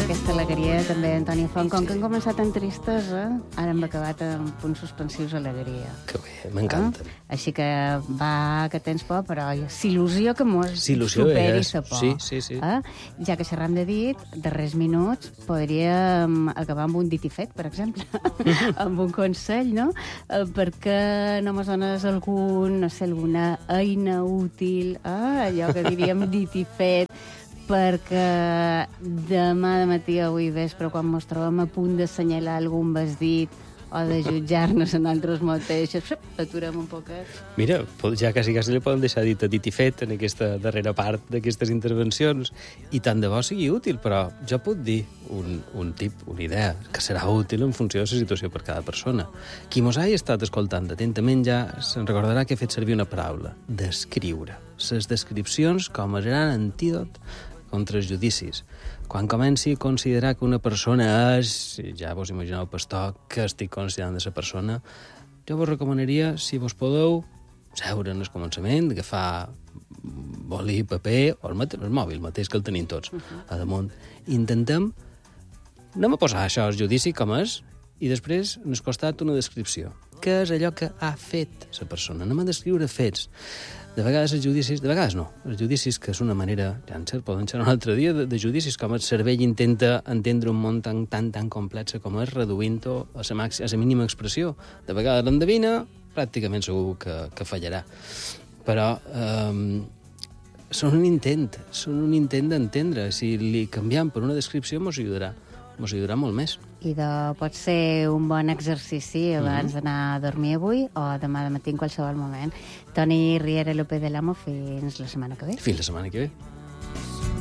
aquesta alegria també, Antoni Font. Com que hem començat amb tristesa, ara hem acabat amb punts suspensius alegria. Que bé, m'encanten. Així que va, que tens por, però s'il·lusió que mos superis la por. Sí. Ja que xerram de dit, darrers minuts podríem acabar amb un dit i fet, per exemple, amb un consell, no? Perquè no mos dones algun, no sé, alguna eina útil, allò que diríem dit i fet, perquè demà de matí o avui vespre, quan ens trobem a punt d'assenyalar algun vestit o de jutjar-nos en altres mateixos, aturem un poquet. Mira, ja quasi li poden deixar dit i fet en aquesta darrera part d'aquestes intervencions, i tant de bo sigui útil, però jo puc dir un tip, una idea, que serà útil en funció de la situació per cada persona. Qui mos hagi estat escoltant atentament ja se'n recordarà que he fet servir una paraula, descriure. Les descripcions com a gran antídot contra els judicis. Quan comenci a considerar que una persona és, ja vos imagineu, pastor, que estic considerant de la persona, jo vos recomanaria, si vos podeu, seure en el començament, agafar boli, paper, o el mòbil mateix, que el tenim tots a damunt. Intentem, anem a posar això al judici com és, i després, en el costat, una descripció. Què és allò que ha fet la persona? Anem a descriure fets. De vegades els judicis, de vegades no, els judicis, que és una manera, ja en cert, poden ser un altre dia, de judicis, com el cervell intenta entendre un món tan complex com és, reduint-ho a la mínima expressió. De vegades l'endevina, pràcticament segur que fallarà. Però són un intent d'entendre. Si li canviem per una descripció, mos ajudarà molt més. I pot ser un bon exercici abans d'anar a dormir avui o demà de matí en qualsevol moment. Toni Riera López de l'Amo, fins la setmana que ve. Fins la setmana que ve.